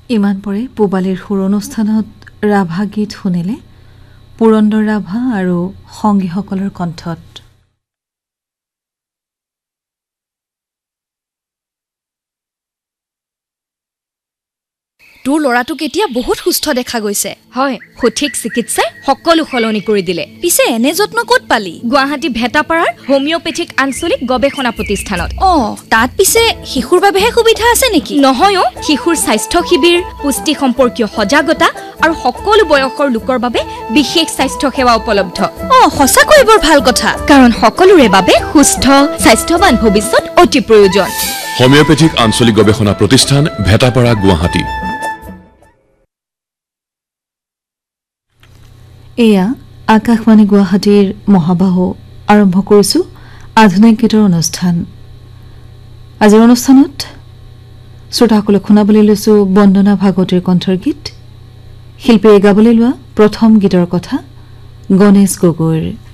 ইমান পৰে পূবালীৰ সুৰ অনুষ্ঠানত ৰাভা গীত শুনিলে পুৰন্দৰ ৰাভা আৰু সংগীসকলৰ কণ্ঠত। তোৰ ল'ৰাটোক এতিয়া বহুত সুস্থ দেখা গৈছে। হয়, সঠিক চিকিৎসাই সকলো সলনি কৰি দিলে। পিছে এনে যত্ন ক'ত পালি? গুৱাহাটী ভেটাপাৰাৰ হোমিওপেথিক আঞ্চলিক গৱেষণা প্ৰতিষ্ঠানত। তাত পিছে শিশুৰ বাবেহে সুবিধা আছে নেকি? নহয়, শিশুৰ স্বাস্থ্য শিবিৰ, পুষ্টি সম্পৰ্কীয় সজাগতা আৰু সকলো বয়সৰ লোকৰ বাবে বিশেষ স্বাস্থ্য সেৱা উপলব্ধ। সঁচাকৈ বৰ ভাল কথা, কাৰণ সকলোৰে বাবে সুস্থ স্বাস্থ্যৱান ভৱিষ্যত অতি প্ৰয়োজন। হোমিওপেথিক আঞ্চলিক গৱেষণা প্ৰতিষ্ঠান, ভেটাপাৰা, গুৱাহাটী। এয়া আকাশবাণী গুৱাহাটীৰ মহাবাহু আৰম্ভ কৰিছোঁ আধুনিক গীতৰ অনুষ্ঠান। আজিৰ অনুষ্ঠানত শ্ৰোতাসকলক শুনাবলৈ লৈছোঁ বন্দনা ভাগৱতীৰ কণ্ঠৰ গীত। শিল্পীয়ে গাবলৈ লোৱা প্ৰথম গীতৰ কথা গণেশ গগৈৰ।